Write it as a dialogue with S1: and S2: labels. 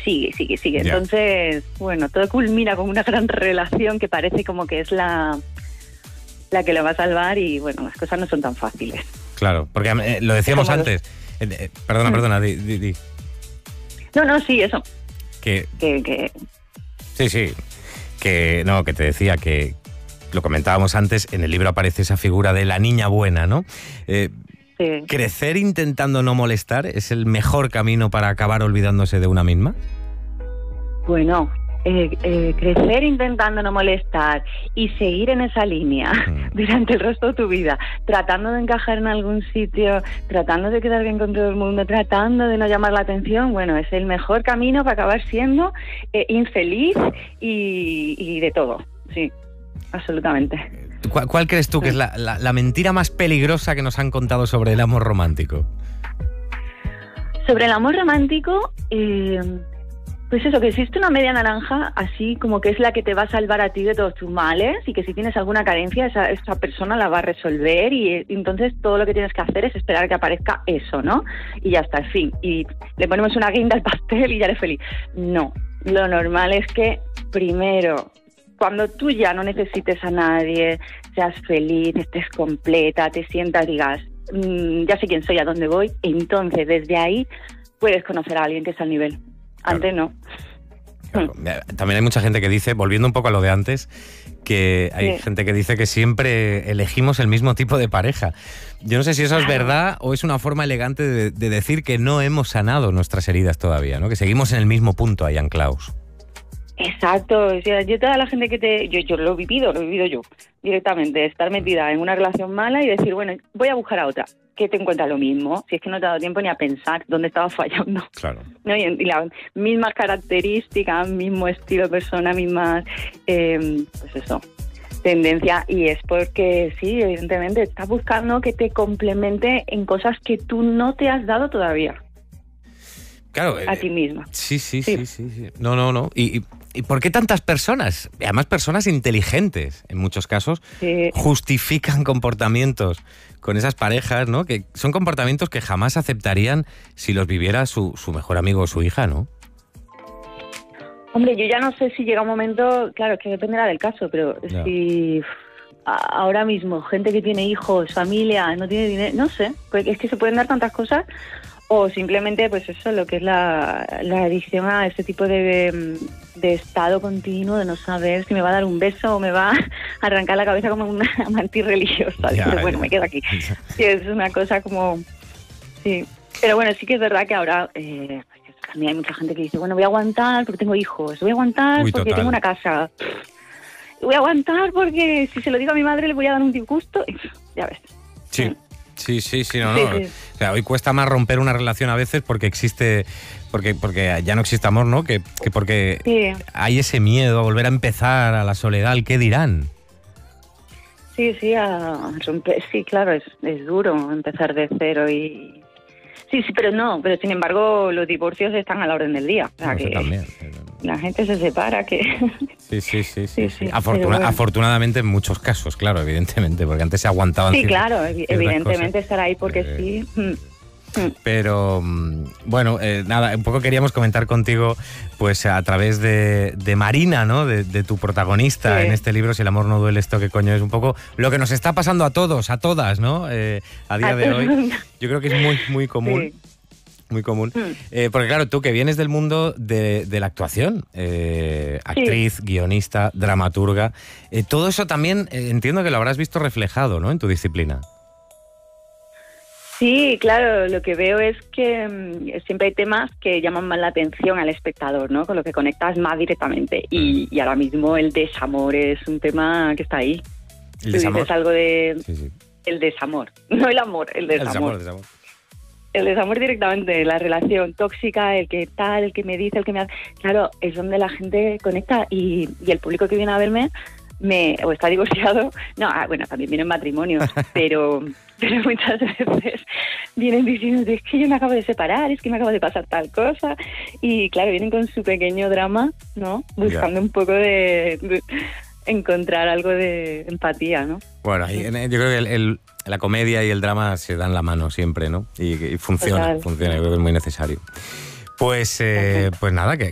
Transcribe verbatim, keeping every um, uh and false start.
S1: sigue, sigue, sigue.
S2: Ya.
S1: Entonces, bueno, todo culmina con una gran relación que parece como que es la, la que lo va a salvar y, bueno, las cosas no son tan fáciles.
S2: Claro, porque eh, lo decíamos
S1: Como
S2: antes. Eh, eh, perdona,
S1: Mm.
S2: perdona, di, di, di.
S1: No, no, sí, eso.
S2: Que,
S1: Que, que
S2: sí, sí, que no, que te decía que lo comentábamos antes, en el libro aparece esa figura de la niña buena, ¿no? Eh,
S1: sí.
S2: ¿Crecer intentando no molestar es el mejor camino para acabar olvidándose de una misma?
S1: Bueno, eh, eh, crecer intentando no molestar y seguir en esa línea
S2: Mm.
S1: durante el resto de tu vida, tratando de encajar en algún sitio, tratando de quedar bien con todo el mundo, tratando de no llamar la atención, bueno, es el mejor camino para acabar siendo eh, infeliz y, y de todo, sí, absolutamente.
S2: ¿Cuál, cuál crees tú que es la, la, la mentira más peligrosa que nos han contado sobre el amor romántico?
S1: Sobre el amor romántico, eh, pues eso, que existe una media naranja así como que es la que te va a salvar a ti de todos tus males y que si tienes alguna carencia esa, esa persona la va a resolver y, y entonces todo lo que tienes que hacer es esperar que aparezca eso, ¿no? Y ya está, en fin. Y le ponemos una guinda al pastel y ya eres feliz. No, lo normal es que primero, cuando tú ya no necesites a nadie, seas feliz, estés completa, te sientas, digas, mmm, ya sé quién soy, a dónde voy, entonces desde ahí puedes conocer a alguien que está al nivel. Antes no.
S2: Claro. También hay mucha gente que dice, volviendo un poco a lo de antes, que hay
S1: Sí.
S2: gente que dice que siempre elegimos el mismo tipo de pareja. Yo no sé si eso es
S1: Claro.
S2: verdad o es una forma elegante de, de decir que no hemos sanado nuestras heridas todavía, ¿no? Que seguimos en el mismo punto ahí anclados.
S1: Exacto, o sea, yo toda la gente que te... Yo, yo lo he vivido, lo he vivido yo, directamente, estar metida en una relación mala y decir, bueno, voy a buscar a otra, que te encuentra lo mismo, si es que no te ha dado tiempo ni a pensar dónde estaba fallando.
S2: Claro.
S1: ¿No? Y, y las mismas características, mismo estilo de persona, mismas, eh, pues eso, tendencia, y es porque sí, evidentemente, estás buscando que te complemente en cosas que tú no te has dado todavía.
S2: Claro.
S1: A
S2: eh,
S1: ti misma.
S2: Sí, sí,
S1: Sí.
S2: sí, sí, sí. No, no, no. ¿Y, y, y por qué tantas personas, y además personas inteligentes, en muchos casos,
S1: Sí.
S2: justifican comportamientos con esas parejas, ¿no? Que son comportamientos que jamás aceptarían si los viviera su, su mejor amigo o su hija, ¿no?
S1: Hombre, yo ya no sé si llega un momento, claro, es que dependerá del caso, pero
S2: Ya.
S1: si a- ahora mismo gente que tiene hijos, familia, no tiene dinero, no sé, porque es que se pueden dar tantas cosas o simplemente pues eso, lo que es la, la adicción a ese tipo de, de estado continuo de no saber si me va a dar un beso o me va a arrancar la cabeza como una mantis religiosa.
S2: Ya,
S1: Pero bueno,
S2: ya.
S1: me quedo aquí. Sí, es una cosa como... Sí, pero bueno, sí que es verdad que ahora... Eh, también hay mucha gente que dice, bueno, voy a aguantar porque tengo hijos, voy a aguantar
S2: Uy,
S1: porque
S2: total.
S1: tengo una casa, voy a aguantar porque si se lo digo a mi madre le voy a dar un disgusto. Ya ves.
S2: Sí. Sí, sí, sí, no,
S1: Sí,
S2: no.
S1: sí.
S2: O sea, hoy cuesta más romper una relación a veces porque existe, porque, porque ya no existe amor, ¿no? Que, que porque
S1: Sí,
S2: hay ese miedo a volver a empezar, a la soledad, al qué dirán.
S1: sí, sí, a romper, sí, claro, es, es duro empezar de cero y... Sí, sí, pero no, pero sin embargo los divorcios están a la orden del día. O sea,
S2: No, eso
S1: que
S2: también.
S1: la gente se separa, que...
S2: Sí, sí, sí, sí.
S1: Sí,
S2: sí.
S1: sí,
S2: Afortuna-
S1: pero bueno.
S2: Afortunadamente en muchos casos, claro, evidentemente, porque antes se aguantaban
S1: Sí,
S2: cier-
S1: claro, evi-
S2: ciertas
S1: evidentemente
S2: cosas.
S1: estar ahí porque
S2: Eh,
S1: sí. Mm. Mm.
S2: Pero mm, bueno, eh, nada, un poco queríamos comentar contigo, pues a través de, de Marina, ¿no? De, de tu protagonista
S1: Sí.
S2: en este libro, Si el amor no duele, esto qué coño es, un poco lo que nos está pasando a todos, a todas, ¿no? Eh, a día
S1: A
S2: de
S1: todo
S2: hoy.
S1: el mundo.
S2: Yo creo que es muy, muy común.
S1: Sí.
S2: Muy común.
S1: Mm.
S2: Eh, porque claro, tú que vienes del mundo de, de la actuación, eh, actriz, guionista, dramaturga, eh, todo eso también eh, entiendo que lo habrás visto reflejado, ¿no? En tu disciplina.
S1: Sí, claro, lo que veo es que mm, siempre hay temas que llaman más la atención al espectador, ¿no? Con lo que conectas más directamente. Y, y ahora mismo el desamor es un tema que está ahí.
S2: El
S1: Tú
S2: desamor.
S1: dices algo de...
S2: Sí, sí.
S1: El desamor, no el amor, el
S2: El
S1: desamor.
S2: desamor, el desamor.
S1: El desamor directamente, la relación tóxica, el que tal, el que me dice, el que me hace... Claro, es donde la gente conecta y, y el público que viene a verme me o está divorciado, no, ah, bueno, también vienen matrimonios, pero, pero muchas veces vienen diciendo, es que yo me acabo de separar, es que me acaba de pasar tal cosa, y claro, vienen con su pequeño drama, ¿no? Buscando un poco de, de encontrar algo de empatía, ¿no?
S2: Bueno, ahí, en- yo creo que el, el- la comedia y el drama se dan la mano siempre, ¿no? Y, y funciona,
S1: Total.
S2: funciona, yo creo que es muy necesario. Pues, eh, pues nada, que,